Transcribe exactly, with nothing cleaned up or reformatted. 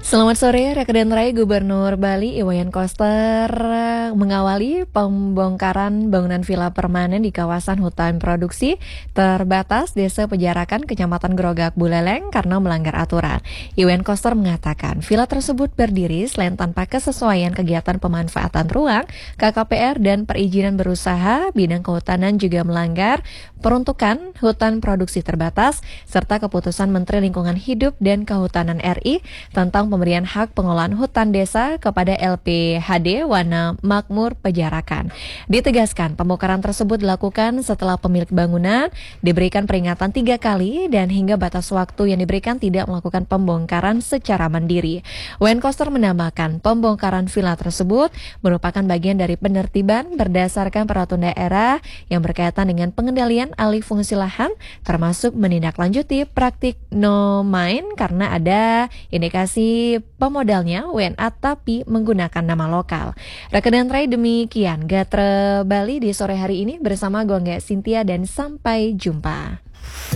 Selamat sore, Rekan Rai. Gubernur Bali Iwayan Koster mengawali pembongkaran bangunan villa permanen di kawasan hutan produksi terbatas Desa Pejarakan, Kecamatan Grogak, Buleleng karena melanggar aturan. Iwayan Koster mengatakan villa tersebut berdiri selain tanpa kesesuaian kegiatan pemanfaatan ruang, K K P R dan perizinan berusaha, bidang kehutanan juga melanggar peruntukan hutan produksi terbatas serta keputusan Menteri Lingkungan Hidup dan Kehutanan R I tentang pemberian hak pengelolaan hutan desa kepada L P H D Wana Makmur Pejarakan. Ditegaskan pembongkaran tersebut dilakukan setelah pemilik bangunan diberikan peringatan tiga kali dan hingga batas waktu yang diberikan tidak melakukan pembongkaran secara mandiri. Iwayan Koster menambahkan pembongkaran villa tersebut merupakan bagian dari penertiban berdasarkan peraturan daerah yang berkaitan dengan pengendalian alih fungsi lahan, termasuk menindaklanjuti praktik no mine karena ada indikasi pemodalnya W N A tapi menggunakan nama lokal. Rekan Rai, demikian Gatre Bali di sore hari ini bersama Gongga Cynthia dan sampai jumpa.